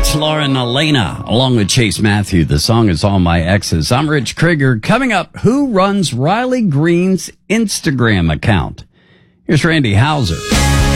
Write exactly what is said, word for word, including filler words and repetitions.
That's Lauren Elena, along with Chase Matthew. The song is All My Exes. I'm Rich Krieger. Coming up, who runs Riley Green's Instagram account? Here's Randy Hauser.